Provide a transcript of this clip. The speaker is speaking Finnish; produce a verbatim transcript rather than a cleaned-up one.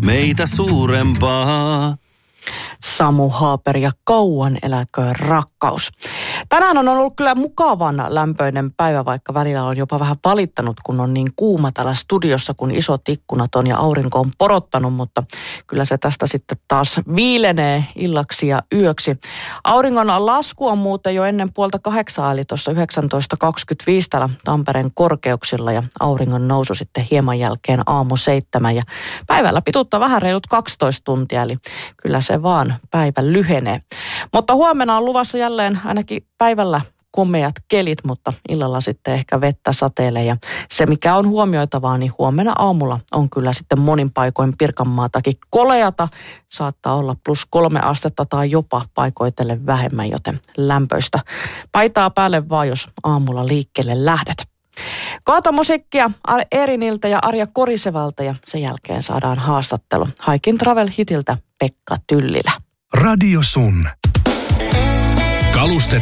meitä suurempaa. Samu Haaper ja kauan eläköön rakkaus. Tänään on ollut kyllä mukavan lämpöinen päivä, vaikka välillä on jopa vähän valittanut, kun on niin kuuma täällä studiossa, kun isot ikkunat on ja aurinko on porottanut, mutta kyllä se tästä sitten taas viilenee illaksi ja yöksi. Auringon lasku on muuten jo ennen puolta kahdeksaa, eli tuossa yhdeksäntoista kaksikymmentäviisi täällä Tampereen korkeuksilla ja auringon nousu sitten hieman jälkeen aamu seitsemän ja päivällä pituutta vähän reilut kaksitoista tuntia, eli kyllä se vaan päivä lyhenee. Mutta huomenna on luvassa jälleen ainakin päivällä komeat kelit, mutta illalla sitten ehkä vettä sateilee. Ja se, mikä on huomioitavaa, niin huomenna aamulla on kyllä sitten monin paikoin Pirkanmaatakin koleata. Saattaa olla plus kolme astetta tai jopa paikoitelle vähemmän, joten lämpöistä paitaa päälle vaan, jos aamulla liikkeelle lähdet. Kohta musiikkia Eriniltä ja Arja Korisevalta ja sen jälkeen saadaan haastattelu Haikin Travel Hitiltä Pekka Tyllilä. Radio Sun. Kaluste